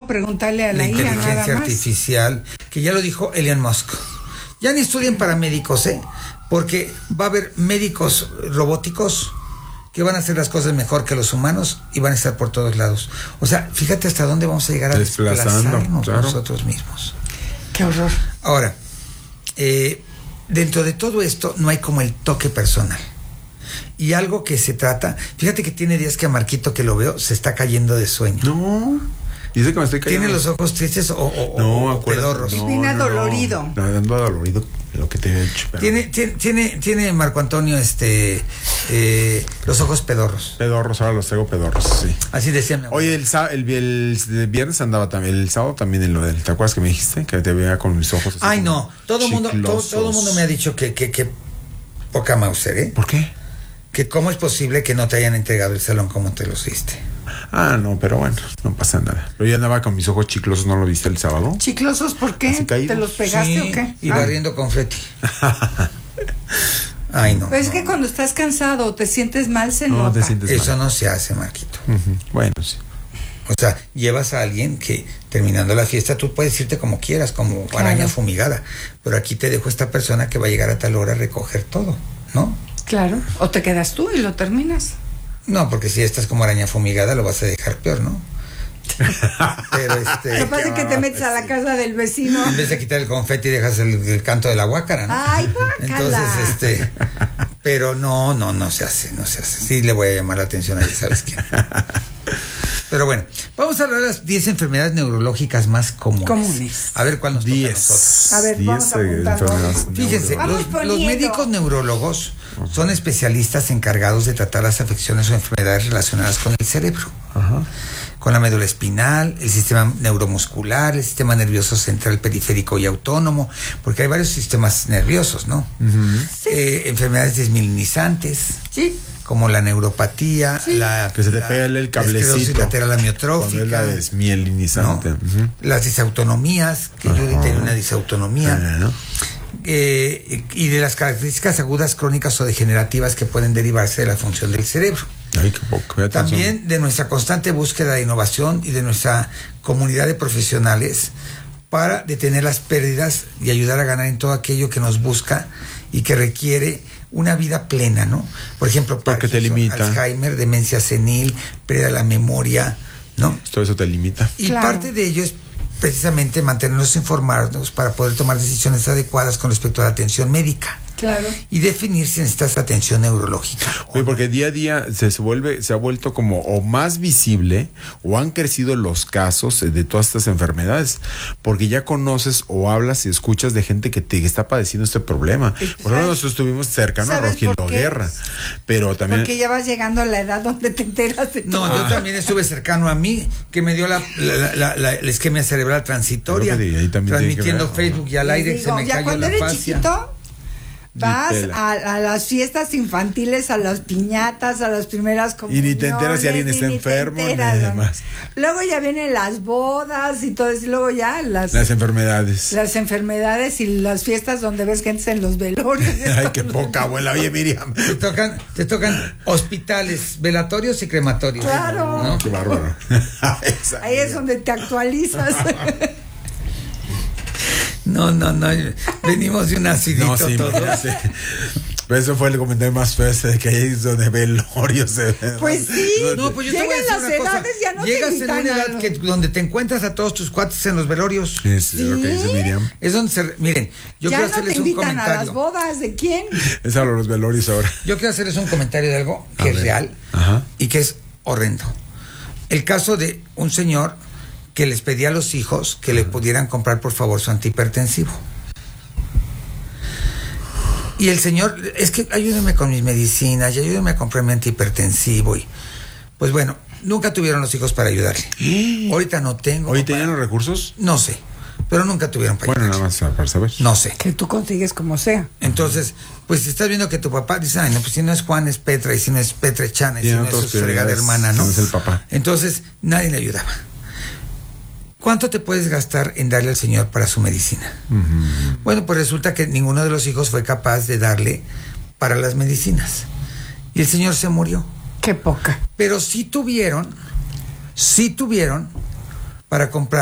preguntarle a la la IA nada inteligencia más. artificial, que ya lo dijo Elon Musk. Ya ni estudien paramédicos, porque va a haber médicos robóticos que van a hacer las cosas mejor que los humanos y van a estar por todos lados. O sea, fíjate hasta dónde vamos a llegar a desplazarnos nosotros mismos. Qué horror. Ahora, dentro de todo esto no hay como el toque personal. Y algo que se trata, fíjate que tiene días que a Marquito, que lo veo, se está cayendo de sueño. No, dice que me estoy cayendo. ¿Tiene los ojos tristes o pedorros? Viene adolorido. No, ando adolorido lo que te he hecho. Tiene Marco Antonio los ojos pedorros. Pedorros, ahora los traigo pedorros, sí. Así decía mi abuelo. Oye, el viernes andaba también, el sábado también en lo del, ¿te acuerdas que me dijiste? Que te veía con mis ojos así. Ay, no, todo el mundo me ha dicho que poca Mauser, ¿Por qué? Que cómo es posible que no te hayan entregado el salón como te lo hiciste. Ah, no, pero bueno, no pasa nada. Pero yo andaba con mis ojos chiclosos, ¿no lo viste el sábado? ¿Chiclosos por qué? ¿Te los pegaste sí, o qué? Y barriendo confeti. Ay, no. Pues es que cuando estás cansado o te sientes mal, se nota. Te sientes Eso mal. no se hace, Marquito. Bueno, sí. O sea, llevas a alguien que terminando la fiesta tú puedes irte como quieras, como araña fumigada. Pero aquí te dejo esta persona que va a llegar a tal hora a recoger todo, ¿no? Claro. O te quedas tú y lo terminas. No, porque si estás como araña fumigada lo vas a dejar peor, ¿no? Pero Lo que pasa es que te metes a la casa del vecino. En vez de quitar el confeti dejas el canto de la guácara, ¿no? Ay, guácala. Entonces, pero no se hace. Sí le voy a llamar la atención a ella, ¿sabes quién? Pero bueno, vamos a hablar de las 10 enfermedades neurológicas más comunes. A ver cuál nos toca a nosotros. A ver, vamos apuntando. Fíjense, los médicos neurólogos son especialistas encargados de tratar las afecciones o enfermedades relacionadas con el cerebro. Con la médula espinal, el sistema neuromuscular, el sistema nervioso central, periférico y autónomo, porque hay varios sistemas nerviosos, ¿no? Enfermedades desmielinizantes, como la neuropatía, que se te pega el cablecito, lateral amiotrófica, la desmielinizante, ¿no? Las disautonomías, que Judy tiene una disautonomía, y de las características agudas, crónicas o degenerativas que pueden derivarse de la función del cerebro. Ay, qué poco. También de nuestra constante búsqueda de innovación y de nuestra comunidad de profesionales para detener las pérdidas y ayudar a ganar en todo aquello que nos busca y que requiere una vida plena, ¿no? Por ejemplo, Parkinson, Alzheimer, demencia senil, pérdida de la memoria, ¿no? Todo eso te limita. Y parte de ello es precisamente mantenernos informados para poder tomar decisiones adecuadas con respecto a la atención médica. Claro. Y definir si necesitas atención neurológica. Oye, porque día a día se ha vuelto como o más visible o han crecido los casos de todas estas enfermedades, porque ya conoces o hablas y escuchas de gente que te está padeciendo este problema. Por ejemplo, nosotros estuvimos cercanos a Rogelio Guerra, pero también... Porque ya vas llegando a la edad donde te enteras de todo. No, yo también estuve cercano a mí, que me dio la isquemia cerebral transitoria, transmitiendo Facebook y al aire, se me cayó la fascia. Chiquito, vas a las fiestas infantiles, a las piñatas, a las primeras comuniones. Y ni te enteras si alguien está enfermo, ni demás. Luego ya vienen las bodas y todo eso, y luego ya las enfermedades. Las enfermedades y las fiestas donde ves gente en los velorios. Ay, qué poca abuela. Oye, Miriam. Te tocan hospitales, velatorios y crematorios. Claro. ¿No? Qué bárbaro. Ahí es donde te actualizas. No, venimos de un acidito todos. Pero eso fue el comentario más feo de que ahí es donde velorios. Pues sí, no, pues yo te voy a decir las edades, ya no llegas te en una edad donde te encuentras a todos tus cuates en los velorios. Sí, lo que dice Miriam. Es donde miren, yo quiero hacerles un comentario. ¿Ya no te invitan a las bodas? ¿De quién? Es a los velorios ahora. Yo quiero hacerles un comentario de algo que es real y que es horrendo. El caso de un señor que les pedía a los hijos que le pudieran comprar por favor su antihipertensivo. Y el señor, es que ayúdenme con mis medicinas y ayúdenme a comprar mi antihipertensivo. Y pues bueno, nunca tuvieron los hijos para ayudarle. Ahorita no tengo. ¿Hoy tenían los recursos? No sé, pero nunca tuvieron para ayudarle. Bueno, nada más para saber. No sé. Que tú consigues como sea. Entonces, pues estás viendo que tu papá dice, ay, no, pues si no es Juan es Petra, y si no es Petra es Chana, y si no es su fregada hermana, ¿no? No es el papá. Entonces, nadie le ayudaba. ¿Cuánto te puedes gastar en darle al señor para su medicina? Bueno, pues resulta que ninguno de los hijos fue capaz de darle para las medicinas. Y el señor se murió. Qué poca. Pero sí tuvieron para comprar